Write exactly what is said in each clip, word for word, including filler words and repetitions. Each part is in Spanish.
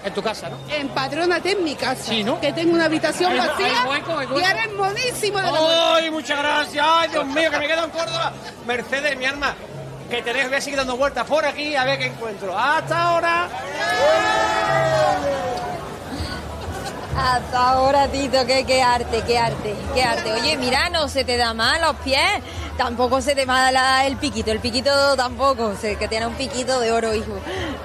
en tu casa, ¿no? Empadrónate en mi casa. Sí, ¿no? Que tengo una habitación Hay- vacía hay hueco, hay hueco. y eres monísimo de la muerte. ¡Ay, muchas gracias! ¡Ay, Dios mío, que me quedo en Córdoba! Mercedes, mi alma, que te dejo, voy a seguir dando vueltas por aquí a ver qué encuentro. ¡Hasta ahora! Hasta ahora, Tito, qué, qué arte, qué arte, qué arte. Oye, mira, no se te da mal los pies, tampoco se te da la- el piquito, el piquito tampoco, o sea, que tiene un piquito de oro, hijo.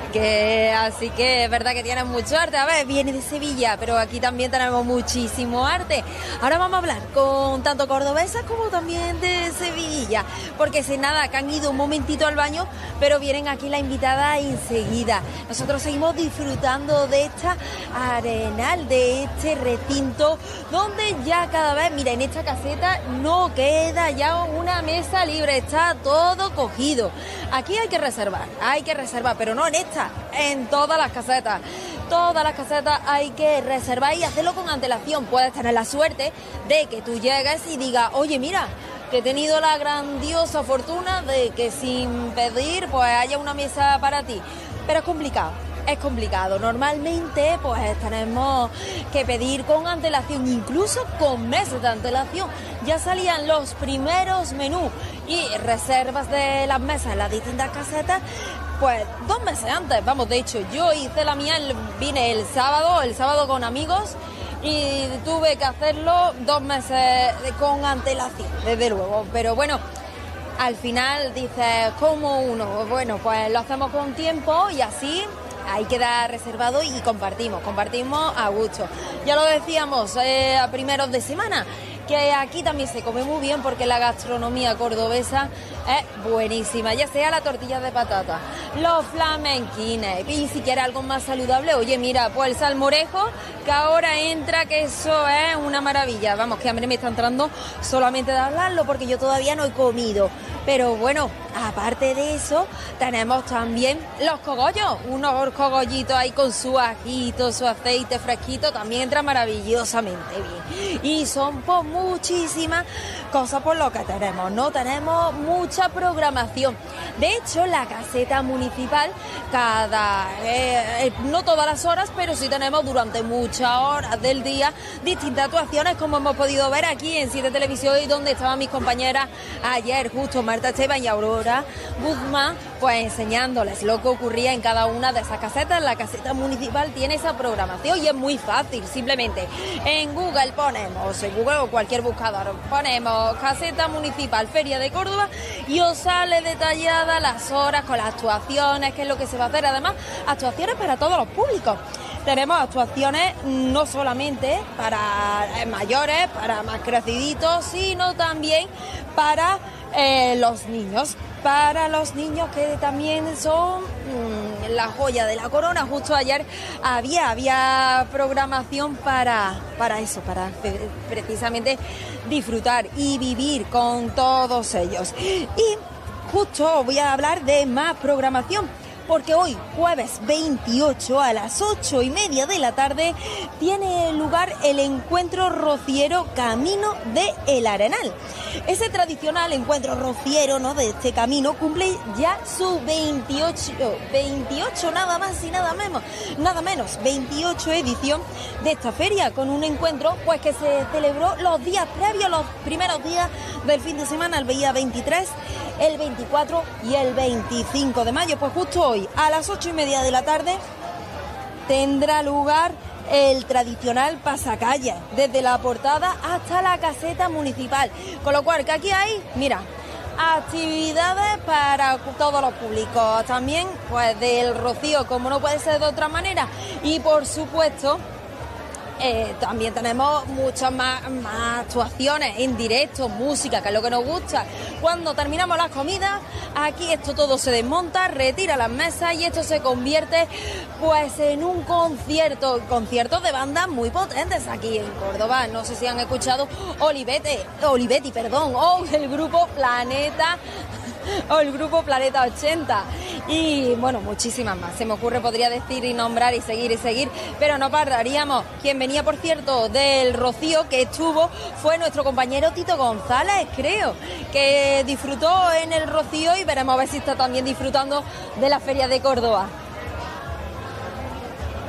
Que así que es verdad que tienes mucho arte. A ver, viene de Sevilla, pero aquí también tenemos muchísimo arte. Ahora vamos a hablar con tanto cordobesas como también de Sevilla, porque sin nada, que han ido un momentito al baño, pero vienen aquí la invitada enseguida. Nosotros seguimos disfrutando de esta arenal, de este recinto, donde ya cada vez, mira, en esta caseta no queda ya una mesa libre, está todo cogido. Aquí hay que reservar, hay que reservar, pero no en esta, en todas las casetas. Todas las casetas hay que reservar y hacerlo con antelación. Puedes tener la suerte de que tú llegues y digas, oye, mira, que he tenido la grandiosa fortuna de que sin pedir pues haya una mesa para ti. Pero es complicado. Es complicado. Normalmente pues tenemos que pedir con antelación, incluso con meses de antelación. Ya salían los primeros menús y reservas de las mesas en las distintas casetas pues dos meses antes. Vamos, de hecho, yo hice la mía, el- vine el sábado, el sábado con amigos y tuve que hacerlo dos meses de- con antelación, desde luego. Pero bueno, al final dices, ¿cómo uno? Bueno, pues lo hacemos con tiempo y así ahí queda reservado y compartimos, compartimos a gusto. Ya lo decíamos eh, a primeros de semana, que aquí también se come muy bien porque la gastronomía cordobesa es buenísima, ya sea la tortilla de patata, los flamenquines y si quieres algo más saludable, oye mira, pues el salmorejo que ahora entra, que eso es una maravilla. Vamos, que hambre me está entrando solamente de hablarlo porque yo todavía no he comido. Pero bueno, aparte de eso, tenemos también los cogollos, unos cogollitos ahí con su ajito, su aceite fresquito, también entra maravillosamente bien. Y son pues muchísimas cosas por lo que tenemos, ¿no? Tenemos mucha programación. De hecho, la caseta municipal, cada, eh, eh, no todas las horas, pero sí tenemos durante muchas horas del día distintas actuaciones, como hemos podido ver aquí en Siete Televisión, y donde estaban mis compañeras ayer, justo Marta Esteban y Aurora Guzmán, pues enseñándoles lo que ocurría en cada una de esas casetas. La caseta municipal tiene esa programación y es muy fácil, simplemente en Google ponemos, en Google o cualquier buscador, ponemos caseta municipal Feria de Córdoba y os sale detallada las horas con las actuaciones, qué es lo que se va a hacer. Además, actuaciones para todos los públicos. Tenemos actuaciones no solamente para eh, mayores, para más creciditos, sino también para eh, los niños. Para los niños, que también son mmm, la joya de la corona. Justo ayer había, había programación para, para eso, para eh, precisamente disfrutar y vivir con todos ellos. Y justo voy a hablar de más programación, porque hoy, jueves veintiocho, a las ocho y media de la tarde, tiene lugar el encuentro rociero Camino de El Arenal. Ese tradicional encuentro rociero, ¿no?, de este camino cumple ya su veintiocho, veintiocho nada más y nada menos, nada menos, veintiocho edición de esta feria, con un encuentro pues que se celebró los días previos, los primeros días del fin de semana, el día veintitrés, el veinticuatro y el veinticinco de mayo. Pues justo hoy, a las ocho y media de la tarde, tendrá lugar el tradicional pasacalle, desde la portada hasta la caseta municipal. Con lo cual, que aquí hay, mira, actividades para todos los públicos. También, pues, del rocío, como no puede ser de otra manera. Y, por supuesto, Eh, también tenemos muchas más, más actuaciones en directo, música, que es lo que nos gusta. Cuando terminamos las comidas, aquí esto todo se desmonta, retira las mesas y esto se convierte pues en un concierto, conciertos de bandas muy potentes aquí en Córdoba. No sé si han escuchado Olivetti, Olivetti, perdón, o el grupo Planeta, o el grupo Planeta ochenta. Y bueno, muchísimas más. Se me ocurre, podría decir y nombrar y seguir y seguir, pero no pararíamos. Quien venía, por cierto, del Rocío, que estuvo, fue nuestro compañero Tito González, creo, que disfrutó en el Rocío, y veremos a ver si está también disfrutando de la Feria de Córdoba.